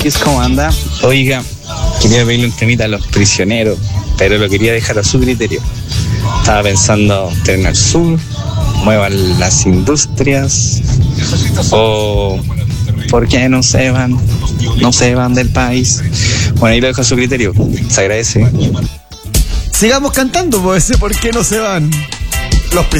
chiquis, ¿cómo anda? Oiga, quería pedirle un temita a los prisioneros, pero lo quería dejar a su criterio. Estaba pensando Tren al Sur, muevan las industrias, o ¿por qué no se van del país? Bueno, ahí lo dejo a su criterio, se agradece. Sigamos cantando, pues, ¿por qué no se van? Los